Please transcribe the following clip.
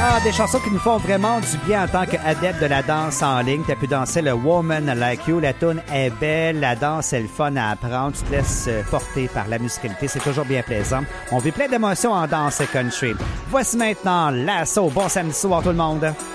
Ah, des chansons qui nous font vraiment du bien en tant qu'adepte de la danse en ligne. T'as pu danser le Woman Like You. La tune est belle, la danse est le fun à apprendre. Tu te laisses porter par la musicalité. C'est toujours bien plaisant. On vit plein d'émotions en danse country. Voici maintenant l'assaut. Bon samedi soir tout le monde.